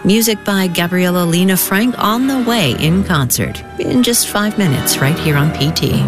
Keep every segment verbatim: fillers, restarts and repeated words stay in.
Music by Gabriella Lena Frank on the way in concert in just five minutes right here on P T.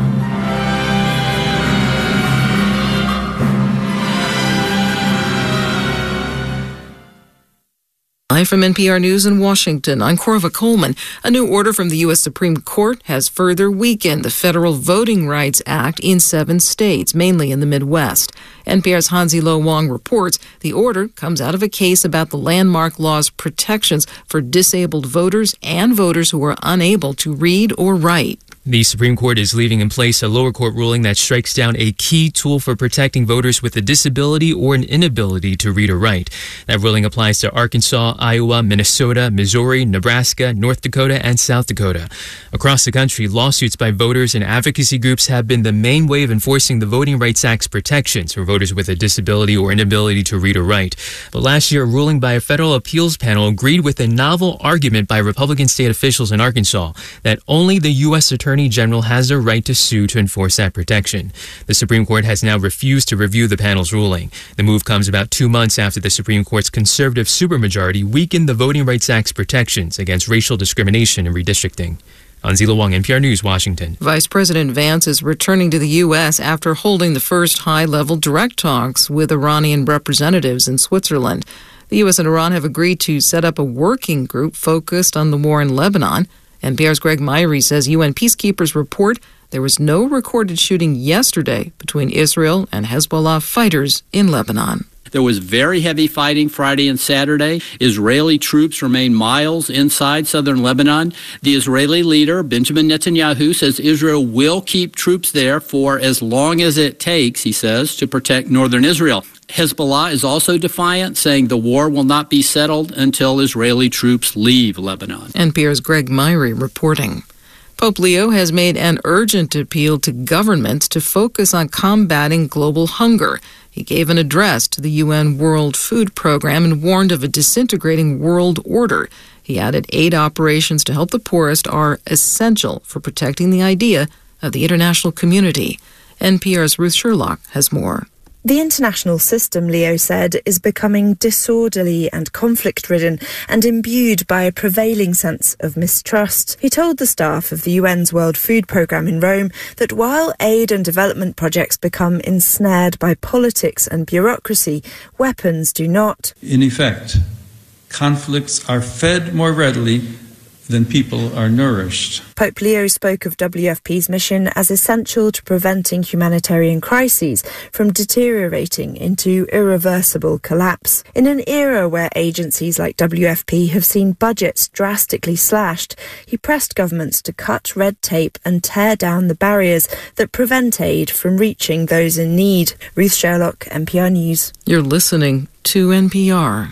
Live from N P R News in Washington, I'm Corva Coleman. A new order from the U S Supreme Court has further weakened the Federal Voting Rights Act in seven states, mainly in the Midwest. N P R's Hansi Lo Wong reports the order comes out of a case about the landmark law's protections for disabled voters and voters who are unable to read or write. The Supreme Court is leaving in place a lower court ruling that strikes down a key tool for protecting voters with a disability or an inability to read or write. That ruling applies to Arkansas, Iowa, Minnesota, Missouri, Nebraska, North Dakota, and South Dakota. Across the country, lawsuits by voters and advocacy groups have been the main way of enforcing the Voting Rights Act's protections for voters with a disability or inability to read or write. But last year, a ruling by a federal appeals panel agreed with a novel argument by Republican state officials in Arkansas that only the U S Attorney General has the right to sue to enforce that protection. The Supreme Court has now refused to review the panel's ruling. The move comes about two months after the Supreme Court's conservative supermajority weakened the Voting Rights Act's protections against racial discrimination and redistricting. Hansi Lo Wong, N P R News, Washington. Vice President Vance is returning to the U S after holding the first high-level direct talks with Iranian representatives in Switzerland. The U S and Iran have agreed to set up a working group focused on the war in Lebanon. N P R's Greg Myrie says U N peacekeepers report there was no recorded shooting yesterday between Israel and Hezbollah fighters in Lebanon. There was very heavy fighting Friday and Saturday. Israeli troops remain miles inside southern Lebanon. The Israeli leader, Benjamin Netanyahu, says Israel will keep troops there for as long as it takes, he says, to protect northern Israel. Hezbollah is also defiant, saying the war will not be settled until Israeli troops leave Lebanon. N P R's Greg Myrie reporting. Pope Leo has made an urgent appeal to governments to focus on combating global hunger. He gave an address to the U N World Food Program and warned of a disintegrating world order. He added aid operations to help the poorest are essential for protecting the idea of the international community. N P R's Ruth Sherlock has more. The international system, Leo said, is becoming disorderly and conflict-ridden and imbued by a prevailing sense of mistrust. He told the staff of the U N's World Food Programme in Rome that while aid and development projects become ensnared by politics and bureaucracy, weapons do not. In effect, conflicts are fed more readily than people are nourished. Pope Leo spoke of W F P's mission as essential to preventing humanitarian crises from deteriorating into irreversible collapse. In an era where agencies like W F P have seen budgets drastically slashed, he pressed governments to cut red tape and tear down the barriers that prevent aid from reaching those in need. Ruth Sherlock, N P R News. You're listening to N P R.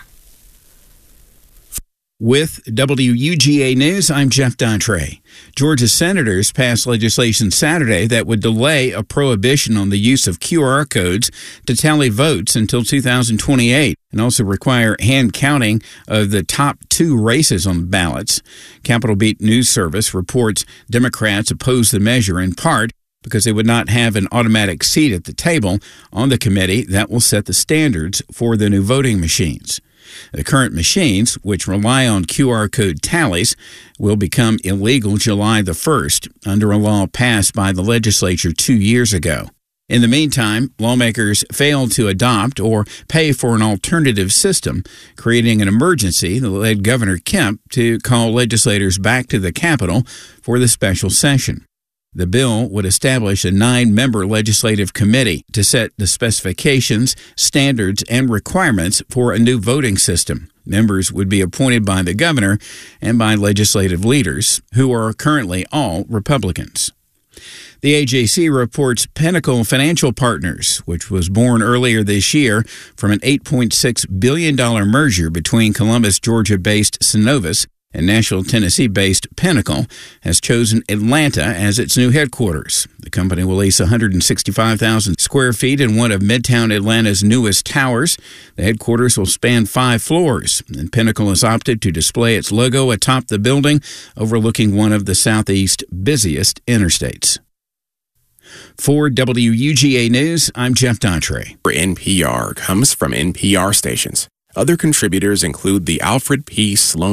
With W U G A News, I'm Jeff Dontre. Georgia senators passed legislation Saturday that would delay a prohibition on the use of Q R codes to tally votes until two thousand twenty-eight and also require hand counting of the top two races on the ballots. Capitol Beat News Service reports Democrats oppose the measure in part because they would not have an automatic seat at the table on the committee that will set the standards for the new voting machines. The current machines, which rely on Q R code tallies, will become illegal July the first under a law passed by the legislature two years ago. In the meantime, lawmakers failed to adopt or pay for an alternative system, creating an emergency that led Governor Kemp to call legislators back to the Capitol for the special session. The bill would establish a nine-member legislative committee to set the specifications, standards, and requirements for a new voting system. Members would be appointed by the governor and by legislative leaders, who are currently all Republicans. The A J C reports Pinnacle Financial Partners, which was born earlier this year from an eight point six billion dollars merger between Columbus, Georgia-based Synovus and Nashville, Tennessee-based Pinnacle, has chosen Atlanta as its new headquarters. The company will lease one hundred sixty-five thousand square feet in one of Midtown Atlanta's newest towers. The headquarters will span five floors, and Pinnacle has opted to display its logo atop the building, overlooking one of the Southeast's busiest interstates. For W U G A News, I'm Jeff Dontre. For N P R comes from N P R stations. Other contributors include the Alfred P. Sloan